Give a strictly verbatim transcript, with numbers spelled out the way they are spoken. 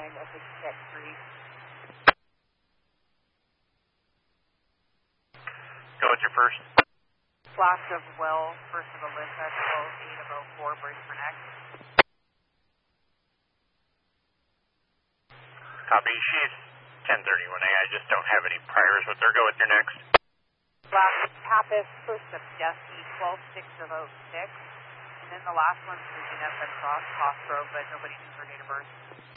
nine F H check three. Go with your first. Flash of well, first of a list, that's twelve eight of oh four, brace for next. Copy, she's ten thirty-one A. I just don't have any priors with her. Go with your next. Flash of Pappas, first of Jesse, twelve six of oh six. And then the last one's moving up across Costro, but nobody knows her date of birth.